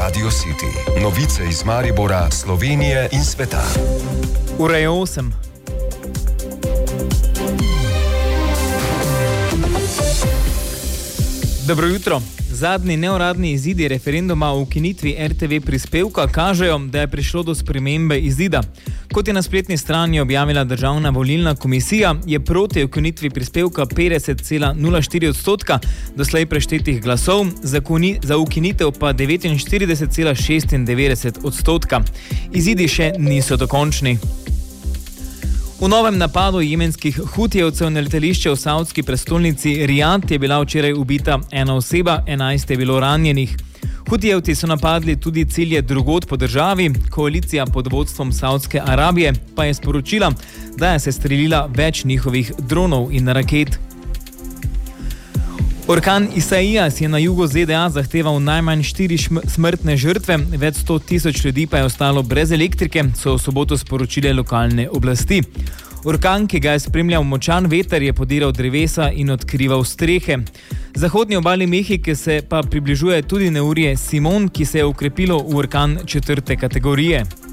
Radio City. Novice iz Maribora, Slovenije in sveta. Ura je 8. Dobro jutro. Zadnji neuradni izidi referenduma o ukinitvi RTV prispevka kažejo, da je prišlo do spremembe izida. Kot je na spletni strani objavila Državna volilna komisija, je proti ukinitvi prispevka 50,04% doslej preštetih glasov, za ukinitev pa 49,96%. Izidi še niso dokončni. V novem napadu jemenskih Hutijevcev na letališče v savdski prestolnici Rijad je bila včeraj ubita ena oseba, 11 je bilo ranjenih. Hutijevci so napadli tudi cilje drugod po državi, koalicija pod vodstvom Saudske Arabije pa je sporočila, da je sestrelila več njihovih dronov in raket. Orkan Isaias je na jugu ZDA zahteval najmanj 4 smrtne žrtve, več 100.000 ljudi pa je ostalo brez elektrike, so v soboto sporočile lokalne oblasti. Orkan, ki ga je spremljal močan veter, je podiral drevesa in odkrival strehe. Zahodni obali Mehike se pa približuje tudi neurje Simon, ki se je ukrepilo v orkan 4. kategorije.